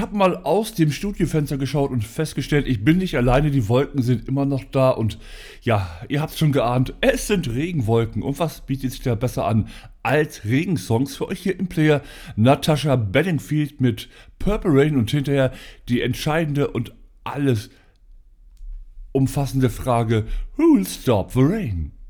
habe mal aus dem Studiofenster geschaut und festgestellt, ich bin nicht alleine, die Wolken sind immer noch da und ja, ihr habt es schon geahnt, es sind Regenwolken. Und was bietet sich da besser an als Regensongs für euch hier im Player? Natasha Bedingfield mit Purple Rain und hinterher die entscheidende und alles umfassende Frage: Who'll stop the rain?